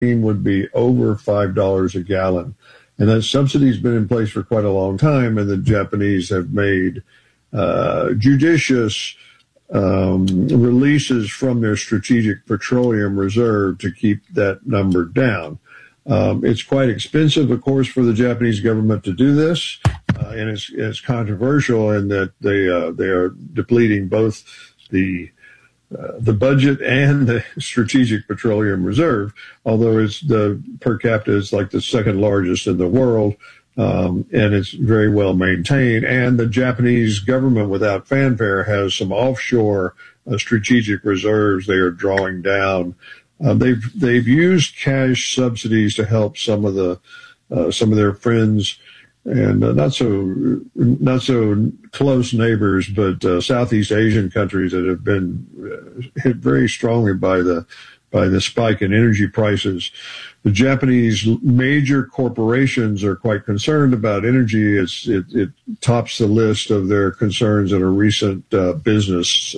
would be over $5 a gallon. And that subsidy's been in place for quite a long time, and the Japanese have made judicious releases from their strategic petroleum reserve to keep that number down. It's quite expensive, of course, for the Japanese government to do this, and it's controversial in that they are depleting both the budget and the strategic petroleum reserve, although it's the per capita is like the second largest in the world, and it's very well maintained. And the Japanese government, without fanfare, has some offshore strategic reserves they are drawing down. They've used cash subsidies to help some of their friends and not so close neighbors, but Southeast Asian countries that have been hit very strongly by the spike in energy prices. The Japanese major corporations are quite concerned about energy. It tops the list of their concerns in a recent business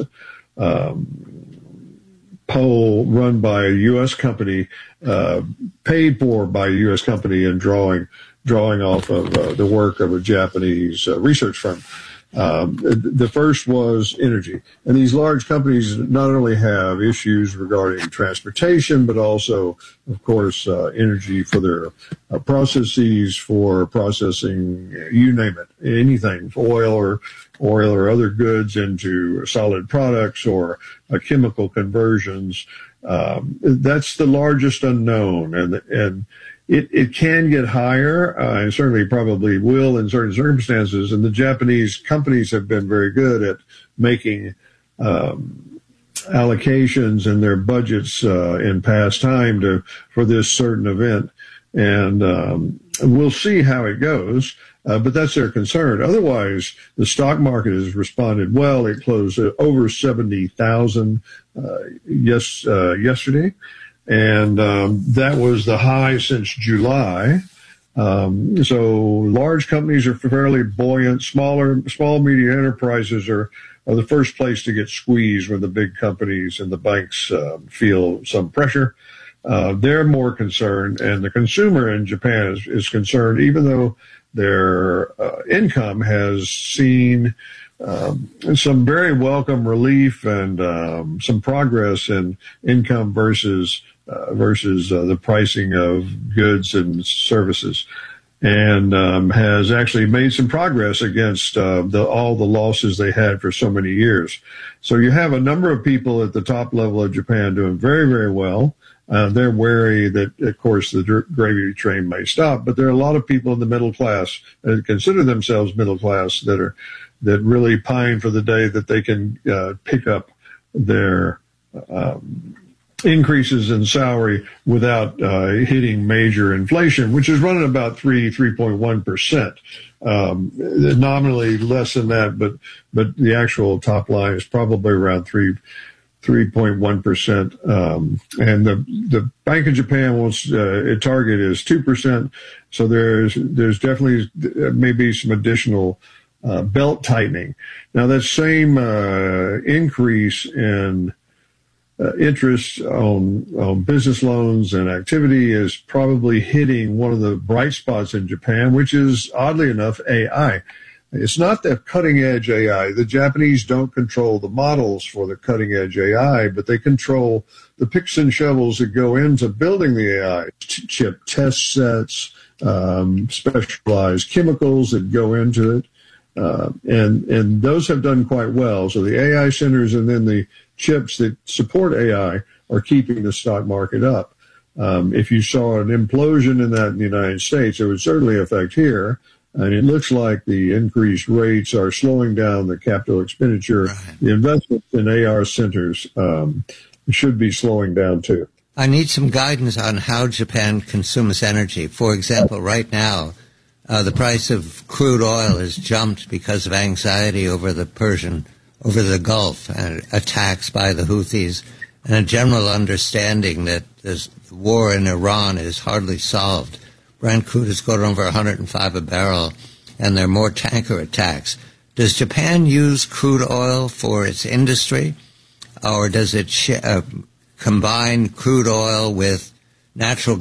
poll run by a U.S. company, paid for by a U.S. company, and drawing off of the work of a Japanese research firm. The first was energy. And these large companies not only have issues regarding transportation, but also, of course, energy for their processes, for processing, you name it, anything, oil or other goods into solid products or chemical conversions. That's the largest unknown. And it can get higher, and certainly probably will in certain circumstances. And the Japanese companies have been very good at making allocations in their budgets in past time for this certain event. And we'll see how it goes, but that's their concern. Otherwise, the stock market has responded well. It closed at over 70,000 yesterday. And that was the high since July. So large companies are fairly buoyant. Small medium enterprises are the first place to get squeezed when the big companies and the banks feel some pressure. They're more concerned, and the consumer in Japan is concerned, even though their income has seen some very welcome relief and some progress in income versus the pricing of goods and services, and has actually made some progress against all the losses they had for so many years. So you have a number of people at the top level of Japan doing very, very well. They're wary that, of course, the gravy train may stop, but there are a lot of people in the middle class that consider themselves middle class that really pine for the day that they can pick up their increases in salary without hitting major inflation, which is running about 3.1%. Nominally less than that, but the actual top line is probably around 3.1%. And the Bank of Japan wants a target is 2%. So there's definitely maybe some additional belt tightening. Now that same increase in interest on business loans and activity is probably hitting one of the bright spots in Japan, which is, oddly enough, AI. It's not the cutting-edge AI. The Japanese don't control the models for the cutting-edge AI, but they control the picks and shovels that go into building the AI, chip test sets, specialized chemicals that go into it. And those have done quite well. So the AI centers and then the chips that support AI are keeping the stock market up. If you saw an implosion in that in the United States, it would certainly affect here. And it looks like the increased rates are slowing down the capital expenditure. Right. The investments in AR centers should be slowing down too. I need some guidance on how Japan consumes energy. For example, right now, the price of crude oil has jumped because of anxiety over the Gulf and attacks by the Houthis, and a general understanding that the war in Iran is hardly solved. Brent crude has gone over 105 a barrel, and there are more tanker attacks. Does Japan use crude oil for its industry, or does it combine crude oil with natural